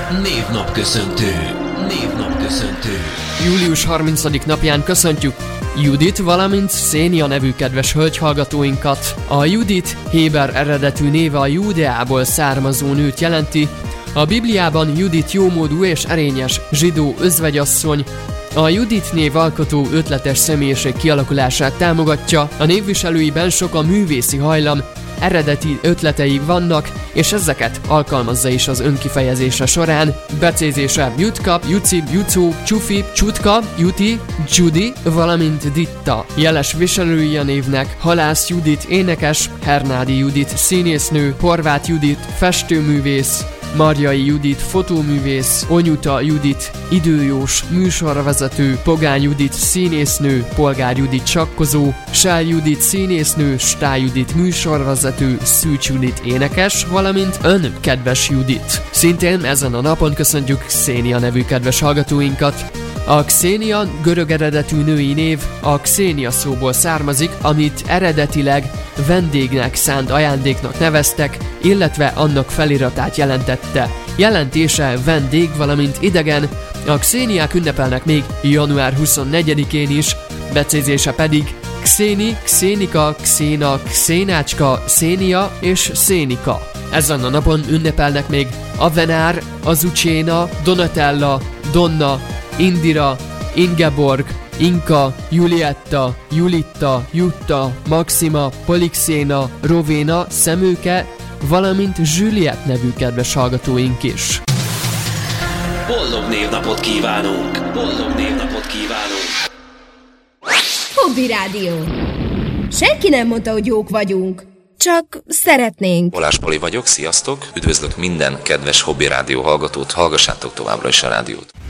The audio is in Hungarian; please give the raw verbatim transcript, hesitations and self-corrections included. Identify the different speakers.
Speaker 1: Névnapköszöntő. Névnapköszöntő.
Speaker 2: július harmincadik napján köszöntjük Judit, valamint Xenia nevű kedves hölgyhallgatóinkat. A Judit héber eredetű néve a Júdeából származó nőt jelenti. A Bibliában Judit jómódú és erényes zsidó özvegyasszony. A Judit név alkotó ötletes személyiség kialakulását támogatja, a névviselőiben sok a művészi hajlam, eredeti ötletei vannak, és ezeket alkalmazza is az önkifejezése során. Becézése Jutka, Juci, Jucu, Csufi, Csutka, Juti, Judy, valamint Ditta. Jeles viselői a névnek Halász Judit énekes, Hernádi Judit színésznő, Horváth Judit festőművész, Marjai Judit fotóművész, Onyuta Judit időjós műsorvezető, Pogány Judit színésznő, Polgár Judit sakkozó, Sál Judit színésznő, Stá Judit műsorvezető, Szűcs Judit énekes, valamint ön kedves Judit. Szintén ezen a napon köszöntjük Xenia nevű kedves hallgatóinkat. A Xenia görög eredetű női név a Xenia szóból származik, amit eredetileg vendégnek szánt ajándéknak neveztek, illetve annak feliratát jelentette. Jelentése vendég, valamint idegen, a Xeniák ünnepelnek még január huszonnegyedikén is, becézése pedig Xéni, Xénika, Xéna, Xénácska, Xénia és Xénika. Ezen a napon ünnepelnek még Avenár, Azucséna, Donatella, Donna, Indira, Ingeborg, Inka, Julietta, Julitta, Jutta, Maxima, Polixéna, Rovéna, Szemőke, valamint Juliett nevű kedves hallgatóink is.
Speaker 1: Boldog névnapot kívánunk! Boldog névnapot kívánunk!
Speaker 3: Hobby Rádió. Senki nem mondta, hogy jók vagyunk. Csak szeretnénk.
Speaker 4: Olás Poli vagyok, sziasztok! Üdvözlök minden kedves Hobby Rádió hallgatót, hallgassátok továbbra is a rádiót.